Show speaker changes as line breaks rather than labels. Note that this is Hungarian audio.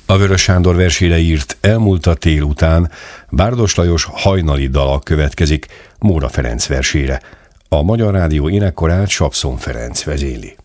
A Vörös Sándor versére írt Elmúlt a tél után Bárdos Lajos hajnali dala következik Móra Ferenc versére. A Magyar Rádió énekkorát Sapszon Ferenc vezényli.